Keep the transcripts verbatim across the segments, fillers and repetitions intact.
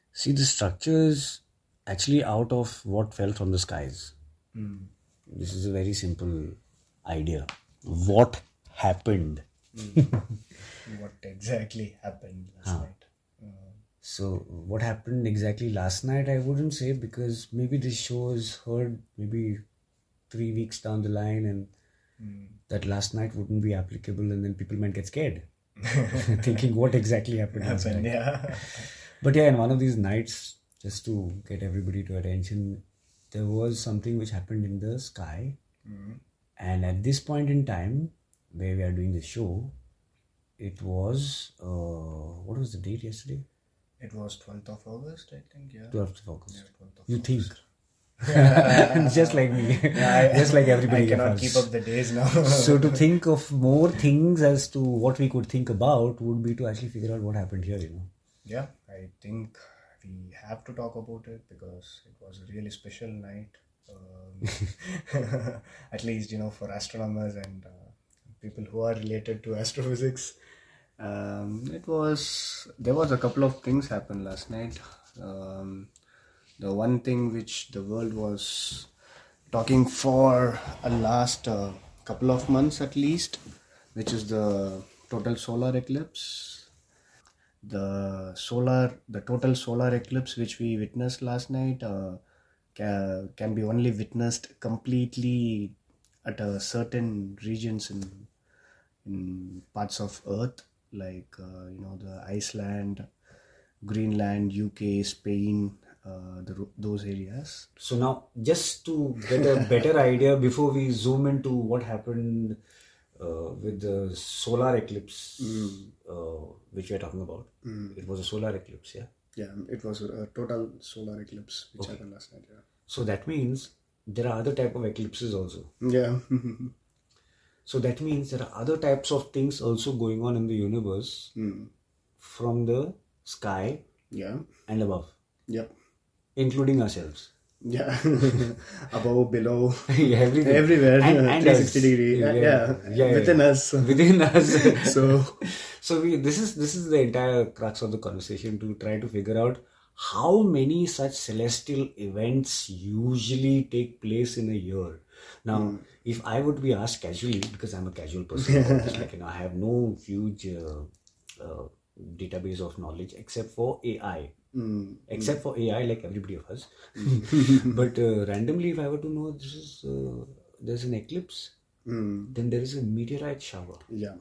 See, the structure is actually out of what fell from the skies. Mm. This is a very simple idea. What happened? What exactly happened last Huh. night? Uh, So, what happened exactly last night, I wouldn't say, because maybe this show is heard maybe three weeks down the line, and mm. that last night wouldn't be applicable, and then people might get scared, thinking what exactly happened last happened, night. yeah. But yeah, in one of these nights, just to get everybody to attention, there was something which happened in the sky. Mm. And at this point in time, where we are doing the show, it was, uh, what was the date yesterday? It was twelfth of August, I think, yeah. twelfth of August. Yeah, twelfth of You think? August. Just like me. Yeah, I, Just like everybody I cannot else. keep up the days now. So to think of more things as to what we could think about would be to actually figure out what happened here, you know. Yeah, I think we have to talk about it because it was a really special night. Um, at least, you know, for astronomers and uh, people who are related to astrophysics. Um, it was, there was a couple of things happened last night. Um, the one thing which the world was talking for a last uh, couple of months at least, which is the total solar eclipse. The solar, the total solar eclipse which we witnessed last night uh, can, can be only witnessed completely at a certain regions in in parts of Earth, like uh, you know, the Iceland, Greenland, U K, Spain, uh, the, those areas. So now, just to get a better idea before we zoom into what happened uh, with the solar eclipse, Mm. uh, which we are talking about, Mm. it was a solar eclipse, yeah? Yeah, it was a, a total solar eclipse which Okay. happened last night. Yeah. So that means there are other type of eclipses also. Yeah. So that means there are other types of things also going on in the universe mm. from the sky Yeah. and above, Yep. including ourselves. Yeah. Above, below, Everything. everywhere. And, and three us. sixty degree. Yeah. Yeah. yeah, Within yeah. us. Within us. So. So we this is this is the entire crux of the conversation, to try to figure out how many such celestial events usually take place in a year. Now, mm. if I would be asked casually, because I'm a casual person, just like, you know, I have no huge uh, uh, database of knowledge except for A I. Mm. Except for A I, like everybody of us. Mm. But uh, randomly, if I were to know this is uh, there's an eclipse, mm. then there is a meteorite shower. Yeah.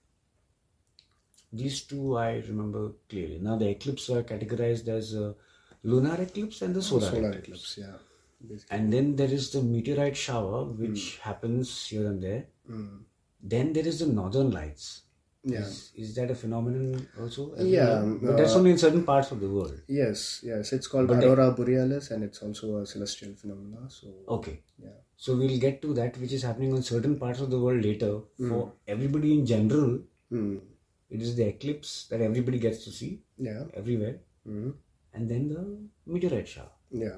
These two I remember clearly. Now the eclipse are categorized as a lunar eclipse and the solar, solar eclipse. eclipse. Yeah. Basically. And then there is the meteorite shower, which mm. happens here and there. Mm. Then there is the northern lights. Yeah. Is, is that a phenomenon also? Yeah. But that's uh, only in certain parts of the world. Yes. Yes. It's called But Aurora Borealis, and it's also a celestial phenomena. So. Okay. Yeah. So we'll get to that, which is happening on certain parts of the world later. Mm. For everybody in general, mm. it is the eclipse that everybody gets to see. Yeah. Everywhere. Mm. And then the meteorite shower. Yeah.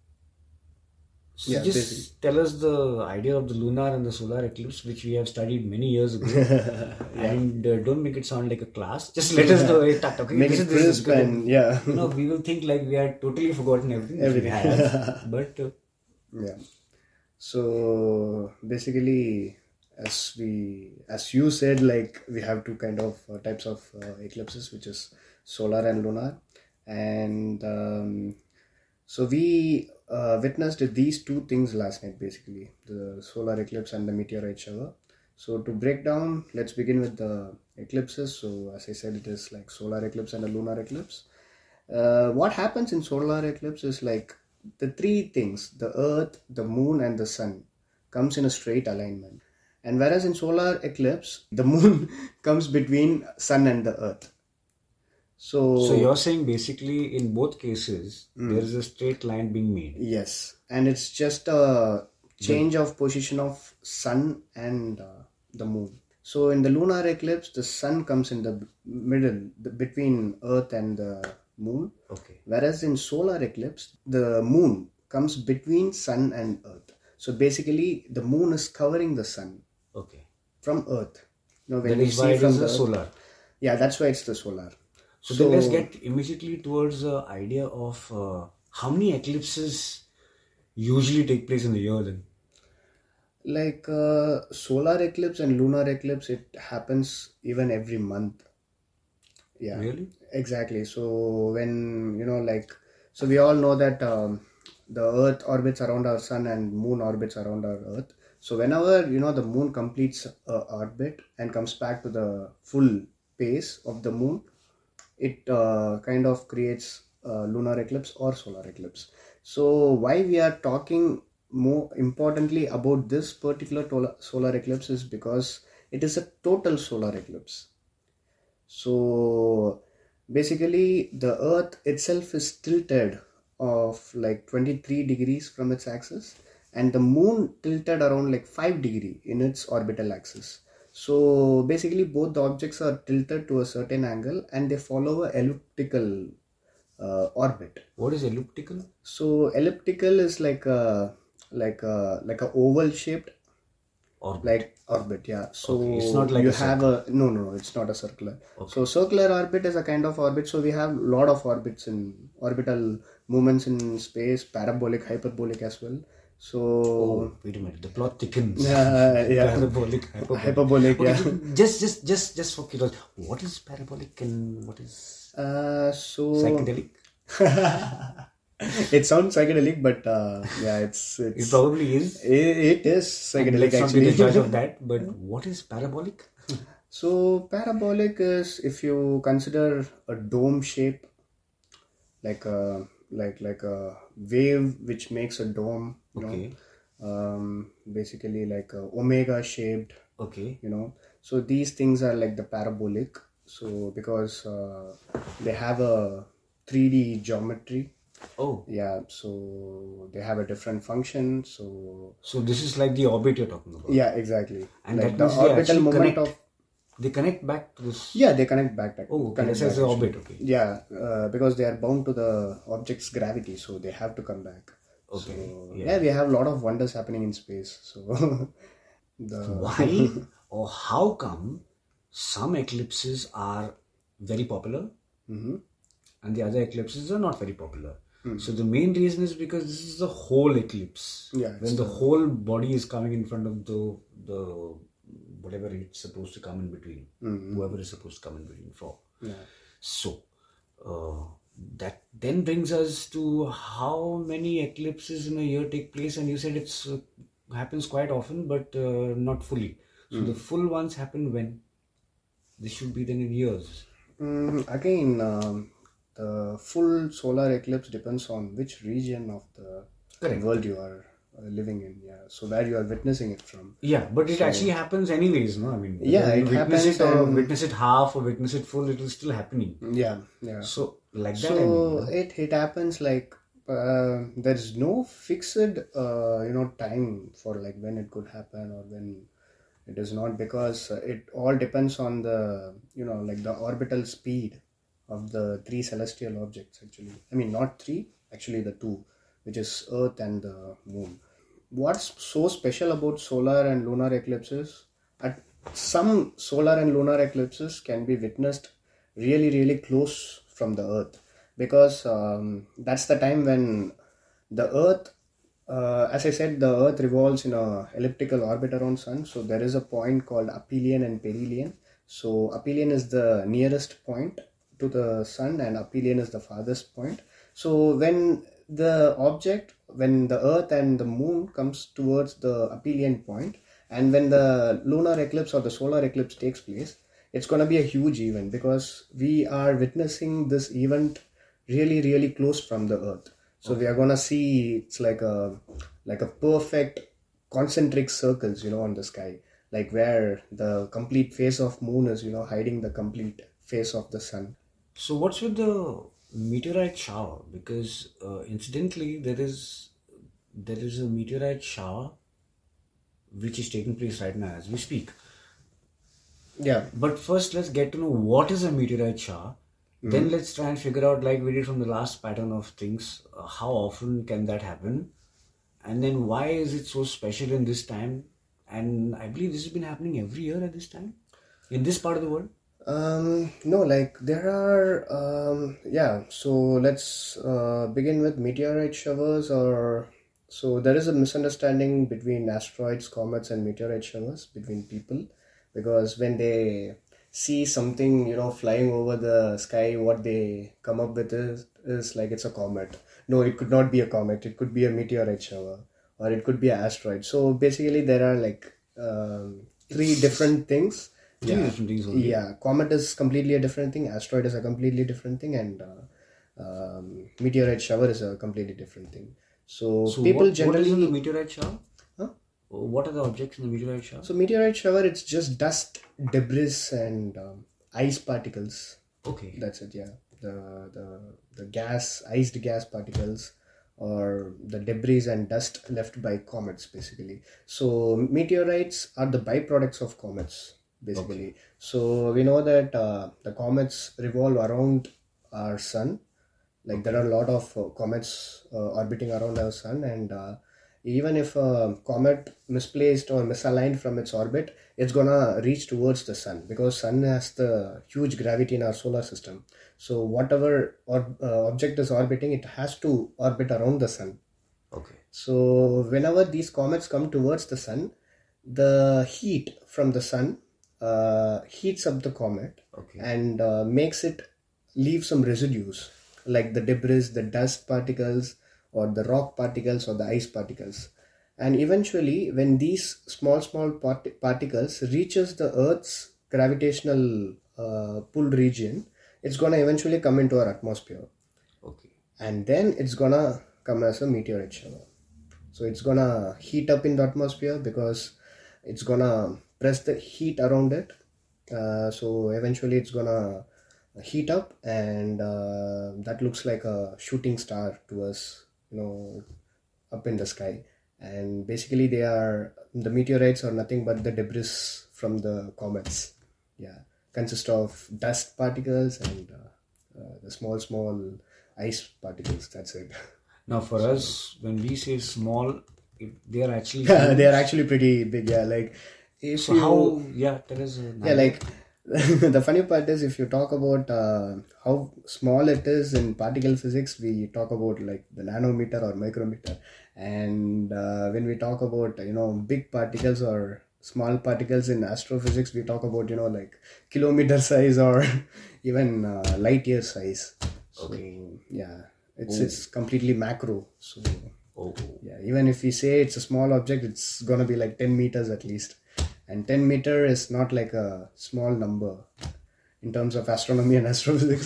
So yeah, just basically. tell us the idea of the lunar and the solar eclipse, which we have studied many years ago. yeah. And uh, don't make it sound like a class. Just let us know. Hey, okay, make this it is, this is crisp and yeah. You know, we will think like we had totally forgotten everything. Everything. We have, but uh, yeah. So basically, as we, as you said, like we have two kind of uh, types of uh, eclipses, which is solar and lunar, and um, so we uh, witnessed these two things last night, basically the solar eclipse and the meteorite shower. So to break down, let's begin with the eclipses. So as I said, it is like solar eclipse and a lunar eclipse. Uh, what happens in solar eclipse is like the three things: the earth, the moon, and the sun comes in a straight alignment. And whereas in solar eclipse, the moon comes between sun and the earth. So, so you're saying basically in both cases, mm. there is a straight line being made. Yes. And it's just a change mm. of position of sun and uh, the moon. So in the lunar eclipse, the sun comes in the middle, the, between earth and the moon. Okay. Whereas in solar eclipse, the moon comes between sun and earth. So basically, the moon is covering the sun. Okay. From earth. You know, when that we is see why it from is the the solar. Yeah, that's why it's the solar. So, then let's get immediately towards the idea of uh, how many eclipses usually take place in the year then? Like uh, solar eclipse and lunar eclipse, it happens even every month. Yeah. Really? Exactly. So when, you know, like, so we all know that um, the Earth orbits around our sun and moon orbits around our Earth. So whenever, you know, the moon completes a orbit and comes back to the full pace of the moon, it uh, kind of creates a lunar eclipse or solar eclipse. So why we are talking more importantly about this particular tola- solar eclipse is because it is a total solar eclipse. So basically the Earth itself is tilted of like twenty-three degrees from its axis, and the moon tilted around like five degree in its orbital axis. So basically both the objects are tilted to a certain angle and they follow a elliptical uh, orbit. What is elliptical? So elliptical is like a like a like a oval shaped Orbit. like orbit, yeah. So Okay, it's not like you a have a no no no it's not a circular. So circular orbit is a kind of orbit. So we have a lot of orbits in orbital movements in space, parabolic, hyperbolic as well. So Oh, wait a minute. The plot thickens. uh, yeah, Parabolic, hyperbolic. hyperbolic, Okay, yeah. so just, just, just, just for curiosity, what is parabolic and what is Uh, so psychedelic? it sounds psychedelic, but uh, yeah, it's it's It probably is. it, it is psychedelic Let's not be actually. the judge of that. But what is parabolic? So parabolic is if you consider a dome shape, like a like like a wave which makes a dome, you Okay. know, um, basically like a omega shaped, Okay. you know. So these things are like the parabolic. So because uh, they have a three D geometry. Oh, Yeah, so they have a different function. So so this is like the orbit you're talking about. yeah, exactly. And like that the means they orbital actually moment connect. of They connect back to this. yeah, they connect back. back Oh, okay. connect This is the back, orbit. actually. Okay. Yeah, uh, because they are bound to the object's gravity, so they have to come back. Okay. So, Yeah. yeah, we have a lot of wonders happening in space. So the Why or how come some eclipses are very popular Mhm. and the other eclipses are not very popular? So the main reason is because this is the whole eclipse. Yeah, it's When the whole body is coming in front of the the whatever it's supposed to come in between, whoever is supposed to come in between for. Yeah. So uh, that then brings us to how many eclipses in a year take place, and you said it's uh, happens quite often, but uh, not fully. So the full ones happen when? This should be then in years. Mm, again, um, the full solar eclipse depends on which region of the Correct. world you are uh, living in. Yeah, so where you are witnessing it from. Yeah, but it actually happens anyways, no? I mean, Yeah, whether you it witness happens it or and- witness it half or witness it full, it is still happening. Yeah, yeah. So like that, So I mean, it it happens like uh, there is no fixed uh, you know time for like when it could happen or when it is not, because uh, it all depends on the you know like the orbital speed of the three celestial objects actually. I mean not three, actually the two, which is Earth and the Moon. What's so special about solar and lunar eclipses? At some solar and lunar eclipses can be witnessed really really close from the Earth, because um, that's the time when the Earth, uh, as I said, the Earth revolves in a elliptical orbit around Sun. So there is a point called aphelion and perihelion. So aphelion is the nearest point to the Sun and aphelion is the farthest point. So when the object, when the Earth and the Moon comes towards the aphelion point, and when the lunar eclipse or the solar eclipse takes place, it's going to be a huge event, because we are witnessing this event really really close from the Earth. So we are going to see it's like a like a perfect concentric circles, you know, on the sky, like where the complete face of Moon is, you know, hiding the complete face of the Sun. so what's with the meteorite shower? Because uh, incidentally, there is there is a meteorite shower which is taking place right now as we speak. Yeah. But first, let's get to know what is a meteorite shower. Then let's try and figure out, like we did from the last pattern of things, uh, how often can that happen, and then why is it so special in this time? And I believe this has been happening every year at this time in this part of the world. Um, no, like there are, um, yeah. So let's uh, begin with meteorite showers. Or so there is a misunderstanding between asteroids, comets, and meteorite showers between people, because when they see something, you know, flying over the sky, what they come up with is is like it's a comet. No, it could not be a comet. It could be a meteorite shower, or it could be an asteroid. So basically, there are like um, three different things. Three Yeah, different things only. yeah. Comet is completely a different thing. Asteroid is a completely different thing, and uh, um, meteorite shower is a completely different thing. So, So people what, what is in the generally, meteorite shower? huh? What are the objects in the meteorite shower? So meteorite shower, it's just dust, debris, and um, ice particles. Okay. That's it. Yeah, the the the gas, iced gas particles, or the debris and dust left by comets, basically. So meteorites are the byproducts of comets, basically. Okay. So we know that uh, the comets revolve around our sun. Like there are a lot of uh, comets uh, orbiting around our sun, and uh, even if a comet misplaced or misaligned from its orbit, it's gonna reach towards the sun, because sun has the huge gravity in our solar system. So whatever or, uh, object is orbiting, it has to orbit around the sun. Okay. So whenever these comets come towards the sun, the heat from the sun uh, heats up the comet, Okay. and uh, makes it leave some residues, like the debris, the dust particles, or the rock particles, or the ice particles. And eventually, when these small small part- particles reaches the Earth's gravitational uh, pull region, it's gonna eventually come into our atmosphere, Okay. and then it's gonna come as a meteorite shower. So it's gonna heat up in the atmosphere, because it's gonna press the heat around it. Uh, so eventually it's gonna heat up, and uh, that looks like a shooting star to us, you know, up in the sky. And basically, they are the meteorites are nothing but the debris from the comets. Yeah, consist of dust particles and uh, uh, the small small ice particles. That's it. Now, for us, when we say small, it, they are actually. They are actually pretty big. Yeah, like if So you how? Yeah, tell us. Uh, yeah like the funny part is, if you talk about uh, how small it is in particle physics, we talk about like the nanometer or micrometer, and uh, when we talk about, you know, big particles or small particles in astrophysics, we talk about, you know, like kilometer size, or even uh, light year size. So Okay. yeah, it's it's completely macro. So Oh. yeah, even if we say it's a small object, it's gonna be like ten meters at least. And ten meter is not like a small number in terms of astronomy and astrophysics.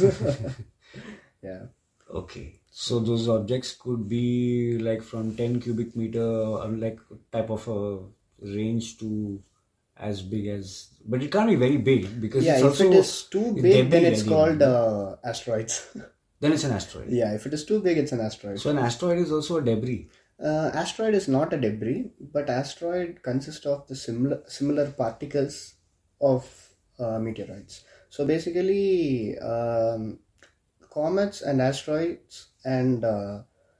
Yeah. Okay. So those objects could be like from ten cubic meter, or like type of a range, to as big as, but it can't be very big, because Yeah, it's if also it is too big, debris then it's at the called end. uh, asteroids. Then it's an asteroid. Yeah, if it is too big, it's an asteroid. So an asteroid is also a debris. Uh, asteroid is not a debris, but asteroid consists of the similar similar particles of uh, meteorites. So basically, um, comets and asteroids and uh,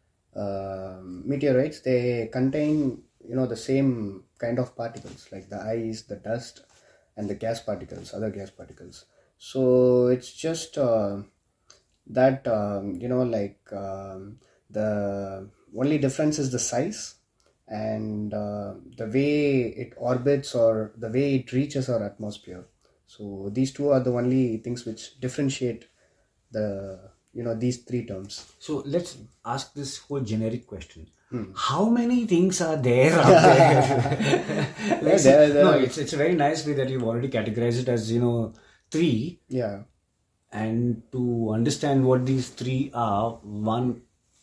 uh, meteorites, they contain, you know, the same kind of particles, like the ice, the dust, and the gas particles, other gas particles. So it's just uh, that um, you know, like um, the only difference is the size, and uh, the way it orbits, or the way it reaches our atmosphere. So these two are the only things which differentiate the, you know, these three terms. So let's ask this whole generic question. How many things are there out there? Like, there- there no, are- it's, it's a very nice way that you've already categorized it as, you know, three. Yeah. And to understand what these three are, one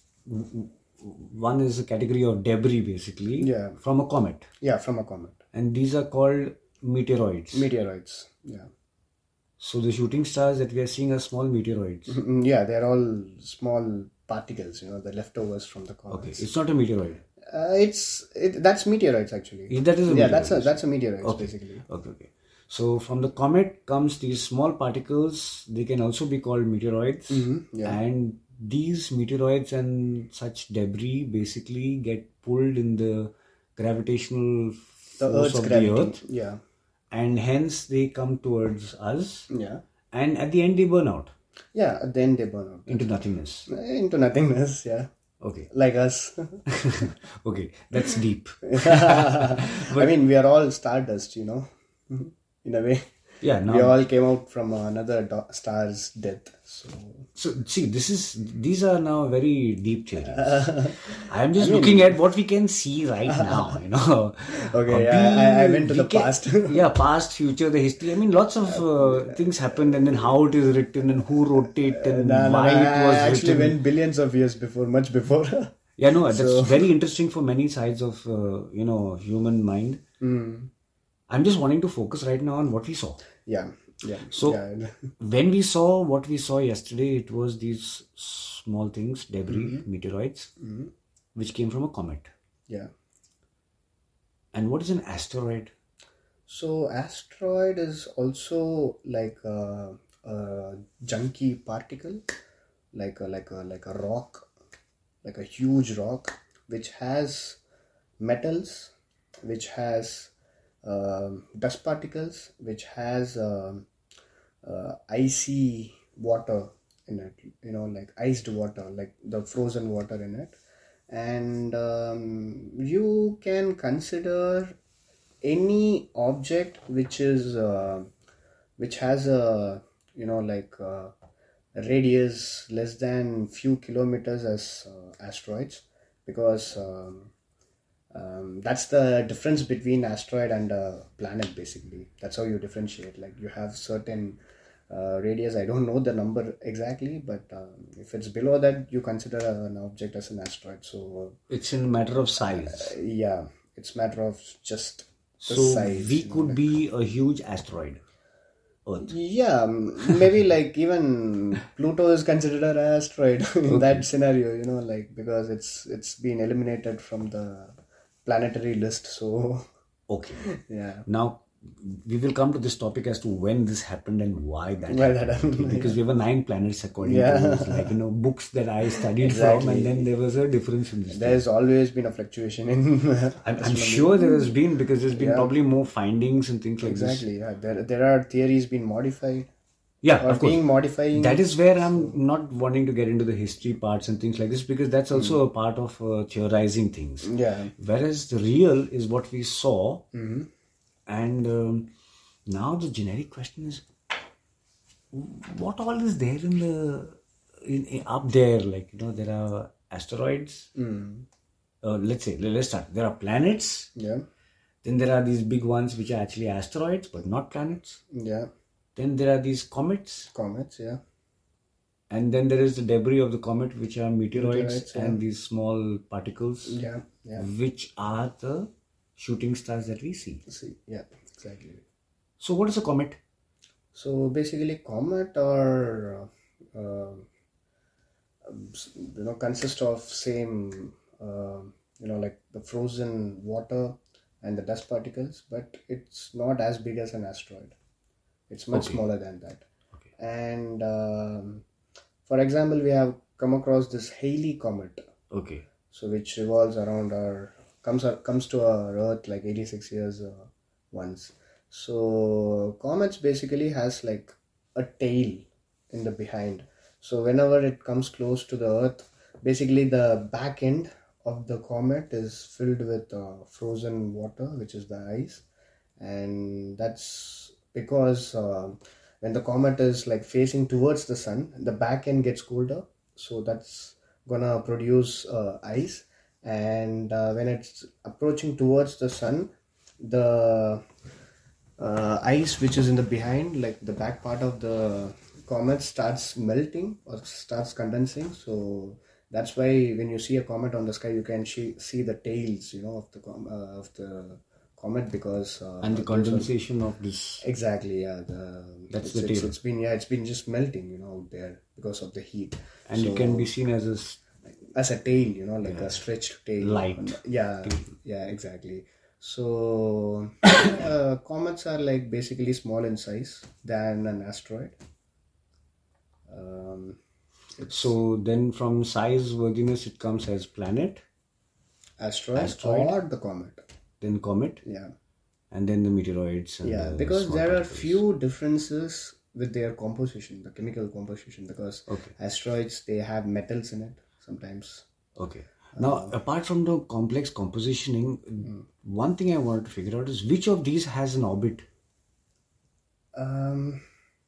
one is a category of debris, basically, Yeah. from a comet. Yeah, from a comet. And these are called meteoroids. Meteoroids. Yeah. So the shooting stars that we are seeing are small meteoroids. Mm, yeah, they're all small particles, you know, the leftovers from the Okay, comets. it's not a meteoroid. Uh, it's it, that's meteorites actually. Yeah, that is a yeah, that's a meteoroid. that's a meteorite Okay. basically. Okay, okay. So from the comet comes these small particles. They can also be called meteoroids. Mm-hmm. Yeah. And these meteoroids and such debris basically get pulled in the gravitational The force Earth's of gravity. the Earth, Yeah. and hence they come towards us, Yeah. and at the end they burn out Yeah, then they burn out. into nothingness. Into nothingness, yeah. Okay. Like us. Okay, that's deep. I mean, we are all stardust, you know, in a way. Yeah, now, We all came out from another do- star's death. So, so see, this is these are now very deep theories. I am just looking at what we can see right now, you know. okay, Uh, yeah, we- I, I went to we the can- past. Yeah, past, future, the history. I mean, lots of uh, things happened, and then how it is written, and who wrote it, and No, no, why I, it was I actually written. went billions of years before, much before. Yeah, no, that's So- very interesting for many sides of uh, you know human mind. Mm. I'm just wanting to focus right now on what we saw. Yeah, yeah. So- yeah. When we saw what we saw yesterday, it was these small things, debris, meteoroids, Mhm. which came from a comet. yeah. And what is an asteroid? So asteroid is also like a, a junky particle, like a like a like a rock, like a huge rock, which has metals, which has um, dust particles, which has um, uh, icy water in it. You know, like iced water, like the frozen water in it, and um, you can consider any object which is uh, which has a you know like uh, a radius less than few kilometers as uh, asteroids, because um, um, that's the difference between asteroid and a planet. Basically, that's how you differentiate. Like you have certain uh, radius, I don't know the number exactly, but um, if it's below that, you consider an object as an asteroid. So It's in matter of size. uh, yeah, it's matter of just the So size, we you know, could like- be a huge asteroid. Earth. Yeah, m- maybe like even Pluto is considered an asteroid in that scenario, you know, like because it's it's been eliminated from the planetary list. So Okay. yeah, Now we will come to this topic as to when this happened and why that Why happened. that happened, okay? Because we were nine planets according Yeah. to those, like you know books that I studied from, Exactly. and then there was a difference in this. there's always been a fluctuation in. I'm, I'm astronomy. sure there has been, because there's been Yeah. probably more findings and things like this. Exactly. Yeah, there there are theories being modified Yeah, or of course. being modifying. That is where I'm not wanting to get into the history parts and things like this, because that's also a part of uh, theorizing things. yeah. Whereas the real is what we saw, hmm and um, now the generic question is, what all is there in the in, in- up there? Like you know, there are asteroids. Mm. Uh, let's say let's start. There are planets. Yeah. Then there are these big ones which are actually asteroids but not planets. Yeah. Then there are these comets. Comets. Yeah. And then there is the debris of the comet, which are meteoroids, Meteorites, yeah. and these small particles, Yeah. Yeah. which are the shooting stars that we see. See. Yeah. Exactly. So, what is a comet? So basically, comet are uh, uh, you know consist of same uh, you know like the frozen water and the dust particles, but it's not as big as an asteroid. It's much Okay. smaller than that. Okay. And um, for example, we have come across this Halley comet, Okay. so which revolves around our comes comes to our Earth like eighty-six years uh, once. So comets basically has like a tail in the behind. So whenever it comes close to the Earth, basically the back end of the comet is filled with uh, frozen water, which is the ice, and that's because uh, when the comet is like facing towards the sun, the back end gets colder, so that's gonna produce uh, ice, and uh, when it's approaching towards the sun, the uh, ice which is in the behind, like the back part of the comet, starts melting or starts condensing. So that's why when you see a comet on the sky, you can see, see the tails, you know, of the com- uh, of the comet, because uh, And the those are- condensation of this. exactly, yeah, the That's it's, the it's, tail. it's been yeah it's been just melting, you know, out there because of the heat, And it can be seen as a. s- as a tail, you know, like a stretched tail. Light. Yeah, yeah, exactly. So uh, comets are like basically small in size than an asteroid. Um, So then from size worthiness, it comes as planet, asteroid, Asteroid. or the comet. then comet, Yeah. and then the meteoroids. And Yeah, the because small there are particles. few differences with their composition, the chemical composition. Because Okay. asteroids, they have metals in it sometimes. Okay. Now, apart from the complex compositioning, one thing I wanted to figure out is which of these has an orbit? Um,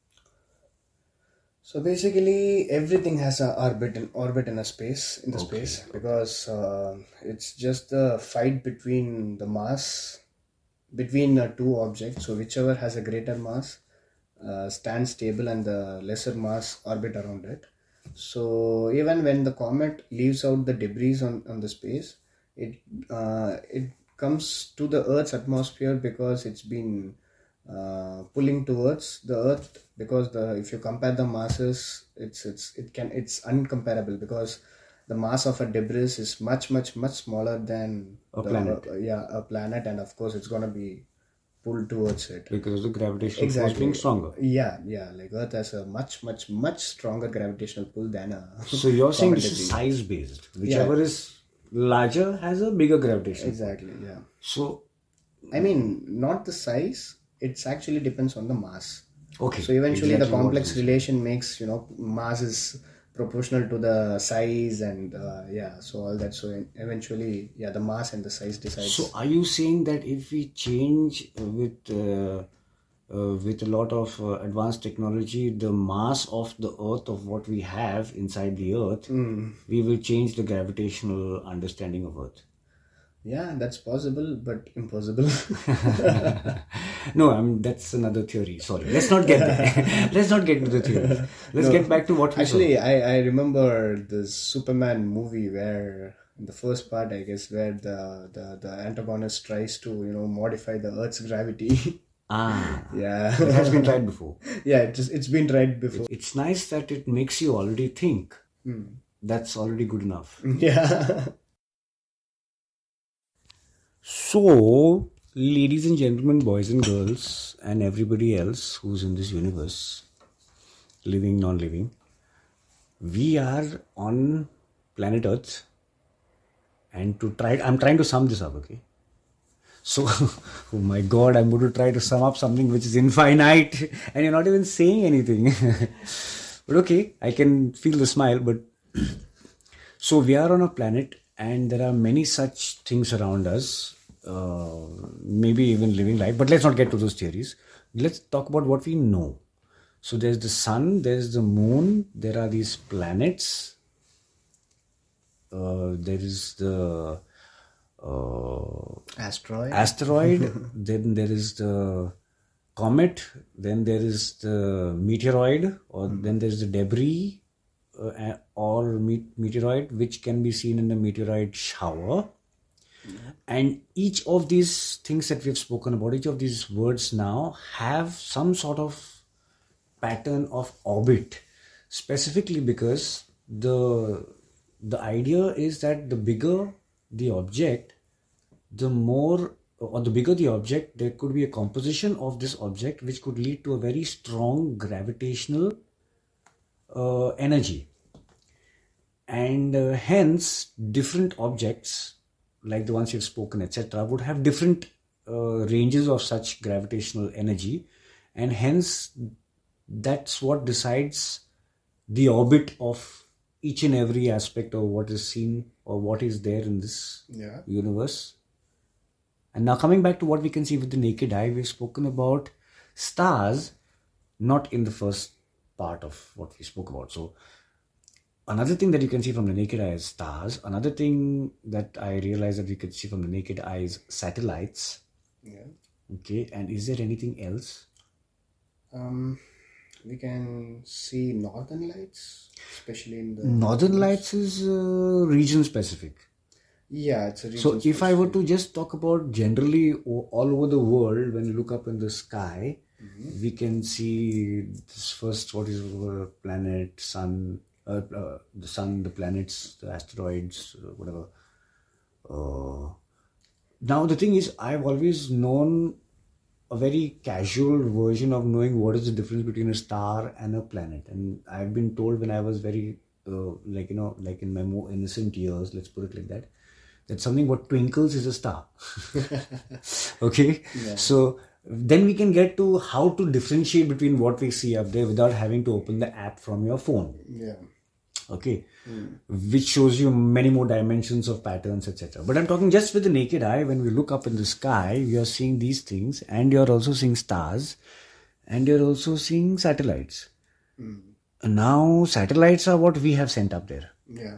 so basically, everything has a orbit in orbit in a space in the Okay, space because uh, it's just the fight between the mass between uh, two objects. So whichever has a greater mass uh, stands stable, and the lesser mass orbit around it. So even when the comet leaves out the debris on, on the space, it uh, it comes to the Earth's atmosphere because it's been uh, pulling towards the Earth. Because the if you compare the masses, it's it's it can it's uncomparable because the mass of a debris is much much much smaller than A the, planet. uh, yeah, a planet, and of course it's gonna be pulled towards it. Because of the gravitational force being stronger. Yeah, yeah. Like Earth has a much, much, much stronger gravitational pull than a. So you're saying comet this is debris. size based. Whichever is larger has a bigger gravitational. Exactly. Yeah. So, I mean, not the size. It's actually depends on the mass. okay. So eventually, exactly the what complex it is. relation makes you know mass is proportional to the size, and uh, yeah. So all that. So eventually, yeah, the mass and the size decides. So are you saying that if we change with uh, uh, with a lot of uh, advanced technology, the mass of the Earth of what we have inside the Earth, we will change the gravitational understanding of Earth? Yeah, that's possible, but impossible. No, I mean that's another theory. Sorry, let's not get there. Let's not get into the theory. Let's get back to what we Actually, I, I remember the Superman movie where in the first part, I guess, where the, the, the antagonist tries to, you know, modify the Earth's gravity. saw. Ah, Yeah. it has been tried before. Yeah, it just, it's been tried before. It's nice that it makes you already think. That's already good enough. Yeah. So, ladies and gentlemen, boys and girls, and everybody else who's in this universe, living, non-living, we are on planet Earth. And to try, I'm trying to sum this up, okay? So, oh my God, I'm going to try to sum up something which is infinite, and you're not even saying anything. But okay, I can feel the smile. But so we are on a planet, and there are many such things around us, uh, maybe even living life. But let's not get to those theories. Let's talk about what we know. So there's the sun, there's the moon, there are these planets, uh, there is the uh, Asteroid. asteroid, then there is the comet, then there is the meteoroid, or then there's the debris uh, or me- meteoroid, which can be seen in the meteorite shower. And each of these things that we've spoken about, each of these words now have some sort of pattern of orbit, specifically because the the idea is that the bigger the object, the more, or the bigger the object, there could be a composition of this object which could lead to a very strong gravitational uh, energy. And uh, hence, different objects, like the ones you've spoken, et cetera, would have different uh, ranges of such gravitational energy. And hence, that's what decides the orbit of each and every aspect of what is seen or what is there in this Yeah. universe. And now coming back to what we can see with the naked eye, we've spoken about stars, not in the first part of what we spoke about. So another thing that you can see from the naked eye is stars. Another thing that I realized that we could see from the naked eye is satellites. Yeah. Okay, and is there anything else? Um, we can see northern lights, especially in the Northern lights is uh, region specific. Yeah, it's a region. So if I were to just talk about generally o- all over the world, when you look up in the sky, we can see this first, what is our planet, sun, uh, uh, the sun, the planets, the asteroids, uh, whatever. Uh, now the thing is, I've always known a very casual version of knowing what is the difference between a star and a planet. And I've been told when I was very, uh, like, you know, like in my more innocent years, let's put it like that, that something what twinkles is a star. Okay, yeah. So then we can get to how to differentiate between what we see up there without having to open the app from your phone. Yeah. Okay, mm. Which shows you many more dimensions of patterns, et cetera. But I'm talking just with the naked eye. When we look up in the sky, we are seeing these things, and you're also seeing stars, and you're also seeing satellites. Mm. And now satellites are what we have sent up there. Yeah.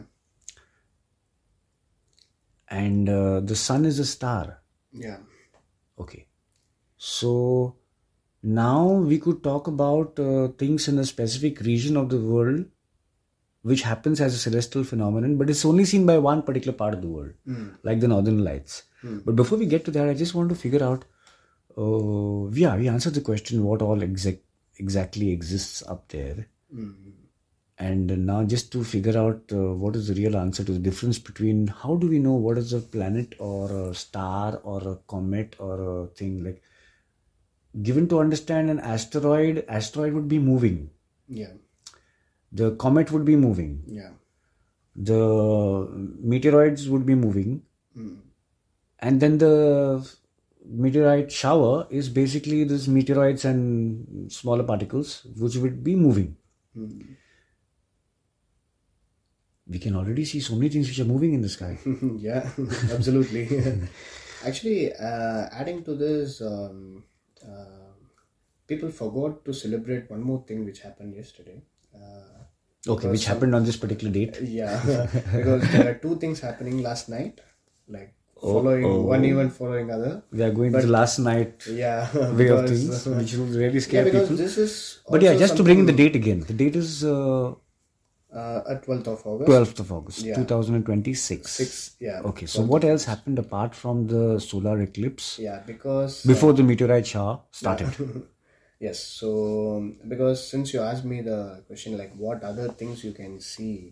And uh, the sun is a star. Yeah. Okay. So now we could talk about uh, things in a specific region of the world which happens as a celestial phenomenon, but it's only seen by one particular part of the world, mm. like the Northern Lights. Mm. But before we get to that, I just want to figure out, uh, yeah, we answered the question, what all exact exactly exists up there. Mm. And now just to figure out uh, what is the real answer to the difference between, how do we know what is a planet or a star or a comet or a thing like, given to understand an asteroid, asteroid would be moving. Yeah. The comet would be moving. Yeah. The meteoroids would be moving. Mm. And then the meteorite shower is basically these meteoroids and smaller particles which would be moving. Mm. We can already see so many things which are moving in the sky. Yeah, absolutely. Actually, uh, adding to this, um, uh, people forgot to celebrate one more thing which happened yesterday. Uh, okay, which happened on this particular date? Yeah, because there are two things happening last night, like following oh, oh. one event following other. We are going but, to the last night yeah, way because, of things, which will really scare yeah, because people. This is but yeah, just to bring in the date again. The date is uh, uh, at twelfth of August. twelfth of August, yeah. twenty twenty-six. Six, yeah. Okay, so what else happened apart from the solar eclipse? Yeah, because before uh, the meteorite shower started. Yeah. Yes, so because since you asked me the question like what other things you can see,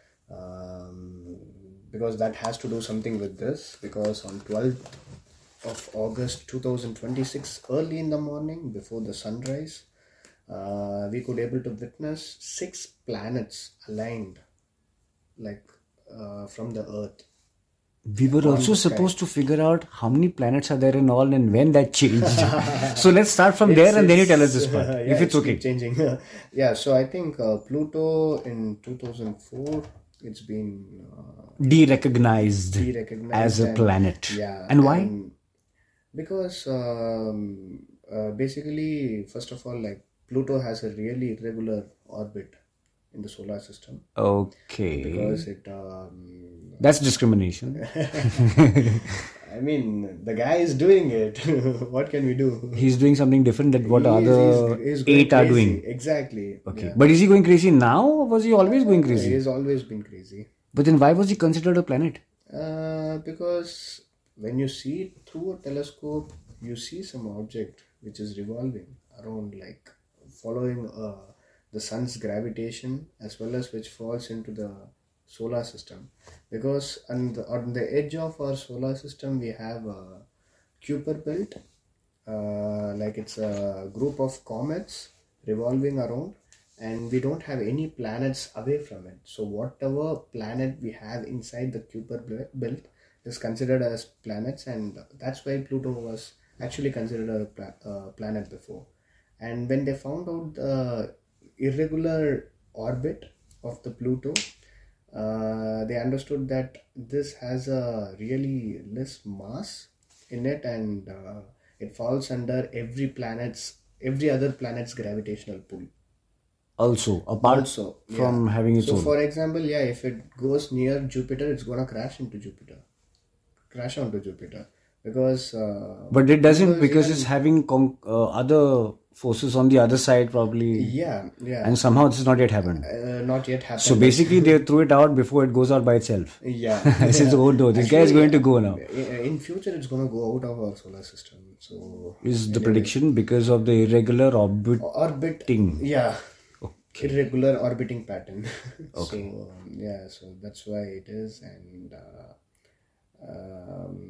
um, because that has to do something with this, because on twelfth of August twenty twenty-six, early in the morning before the sunrise, uh, we could able to witness six planets aligned like uh, from the earth. We were also supposed to figure out how many planets are there in all and when that changed. So let's start from it's, there and then you tell us this part, uh, yeah, if it's, it's okay. Changing. Yeah, so I think uh, Pluto in two thousand four, it's been uh, de-recognized, de-recognized as a and, planet. Yeah. And why? And because um, uh, basically, first of all, like Pluto has a really irregular orbit in the solar system. Okay. Because it... Um, That's discrimination. I mean, the guy is doing it. What can we do? He's doing something different than what he other is, he's, he's eight crazy. are doing. Exactly. Okay. Yeah. But is he going crazy now or was he always going crazy? He has always been crazy. But then why was he considered a planet? Uh, because when you see it through a telescope, you see some object which is revolving around, like following uh, the sun's gravitation, as well as which falls into the solar system. Because on the, on the edge of our solar system we have a Kuiper belt, uh, like it's a group of comets revolving around, and we don't have any planets away from it. So whatever planet we have inside the Kuiper belt is considered as planets, and that's why Pluto was actually considered a pla- uh, planet before. And when they found out the irregular orbit of the Pluto, uh, they understood that this has a really less mass in it, and uh, it falls under every planet's every other planet's gravitational pull. Also, apart also, from yeah. having its so own. For example, yeah, if it goes near Jupiter, it's gonna crash into Jupiter, crash onto Jupiter, because. Uh, but it doesn't because, because it's having con- uh, other forces on the other side probably. Yeah, yeah. And somehow this has not yet happened. Uh, not yet happened. So basically, they threw it out before it goes out by itself. Yeah. This is oh no, this Actually, guy is going to go now. In future, it's going to go out of our solar system. So is the anyway. prediction because of the irregular orbit? Orbiting. Yeah. Okay. Irregular orbiting pattern. Okay. So yeah, so that's why it is, and uh, um,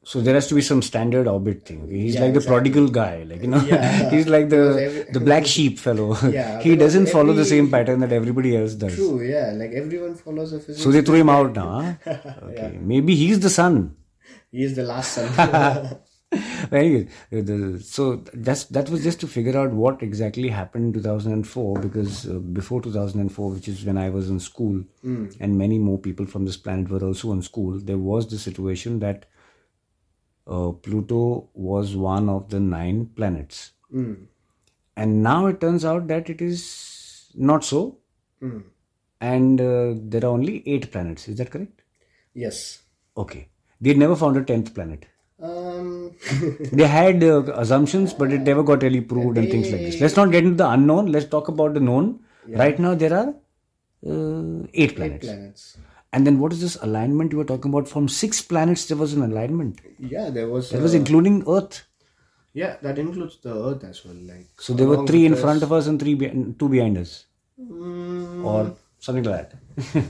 So there has to be some standard orbit thing. He's Yeah, like the exactly. prodigal guy, like you know, Yeah. he's like Because the every- the black sheep fellow. Yeah, he because doesn't follow the every- same pattern that everybody else does. True, yeah. Like everyone follows a physics. So they threw him guy. out now. Huh? Okay, maybe he's the son. He is the last son. Anyway, the, so that's that was just to figure out what exactly happened in two thousand four, because uh, before two thousand four, which is when I was in school, Mm. and many more people from this planet were also in school, there was the situation that uh, Pluto was one of the nine planets. Mm. And now it turns out that it is not so, Mm. and uh, there are only eight planets. Is that correct? Yes. Okay. They never found a tenth planet. Um, They had uh, assumptions, but it never got really proved and things like this. Let's not get into the unknown. Let's talk about the known. Right now, there are uh, eight planets. planets. And then what is this alignment you were talking about? From six planets, there was an alignment. Yeah, there was. That was uh, including Earth. yeah, that includes the Earth as well. Like So there were along three in with us- front of us and three be- two behind us. Mm, Or something like that.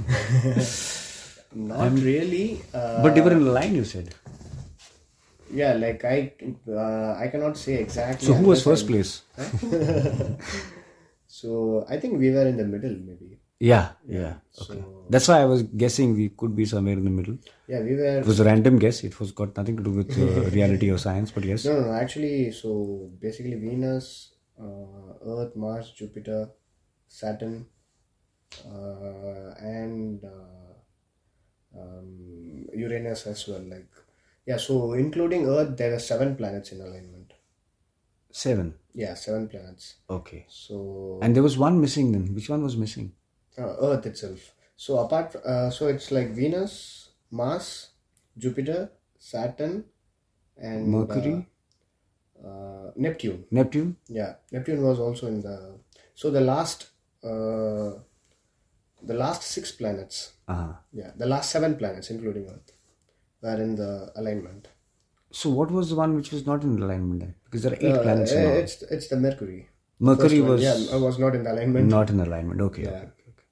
not really. Uh, But they were in a line, you said. yeah, like I, uh, I cannot say exactly. So who was unless first I- place? So I think we were in the middle, maybe. Yeah, yeah. So That's why I was guessing we could be somewhere in the middle. yeah, we were. It was a random guess. It was got nothing to do with uh, reality or science, but yes. No, no, no. Actually, so basically, Venus, uh, Earth, Mars, Jupiter, Saturn, uh, and uh, um, Uranus as well. Like, yeah. So including Earth, there are seven planets in alignment. Seven. Yeah, seven planets. Okay. So And there was one missing then. Which one was missing? uh, Earth itself. So apart, uh, so it's like Venus, Mars, Jupiter, Saturn, and Mercury? uh, uh, Neptune. Neptune? Yeah, Neptune was also in the. So the last, uh, the last six planets. Uh-huh. Yeah, the last seven planets, including Earth, were in the alignment. So what was the one which was not in alignment then? Because there are eight Uh, planets in all. it's it's the Mercury. Mercury First one, was yeah, was not in the alignment. not in alignment. Okay, Yeah. okay, okay, okay.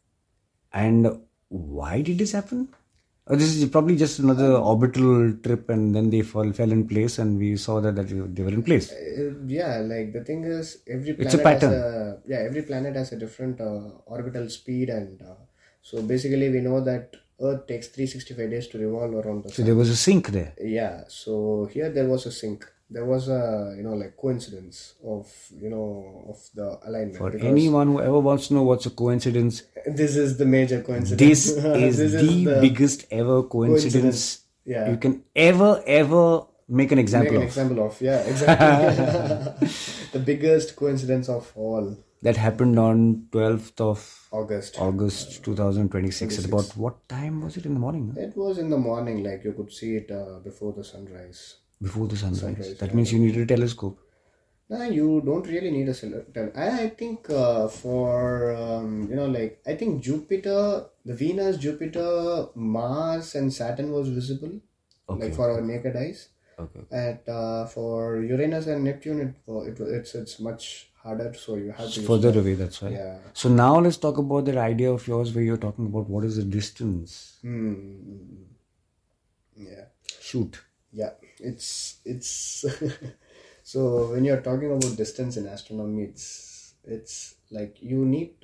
And why did this happen? Uh, this is probably just another orbital trip, and then they fall, fell in place, and we saw that, that they were in place. Uh, yeah, like the thing is, every planet It's a pattern. has a yeah, every planet has a different uh, orbital speed, and uh, so basically we know that Earth takes three hundred sixty-five days to revolve around the So sun. there was a sync there. Yeah, so here there was a sync. There was a you know like coincidence of you know of the alignment. For because anyone who ever wants to know what's a coincidence, this is the major coincidence. this is This the, biggest ever coincidence, coincidence. Yeah. you can ever, ever make an Make example an of. example of yeah exactly the biggest coincidence of all. That happened on twelfth of August. August twenty twenty-six. At about what time was it in the morning? Huh? It was in the morning, like you could see it uh, before the sunrise. Before the sunrise. Sunrise, That yeah. means you needed a telescope. Nah, you don't really need a solar tel- I, I think uh, for um, you know like I think Jupiter, the Venus, Jupiter, Mars, and Saturn was visible, Okay. like for our naked eyes. Okay. And uh, for Uranus and Neptune, it, wa- it wa- it's it's much harder. So you have to use Further that. away, that's why. Yeah. So now let's talk about that idea of yours where you're talking about what is the distance. Hmm. Yeah. Shoot. Yeah, it's it's so when you're talking about distance in astronomy, it's it's like you need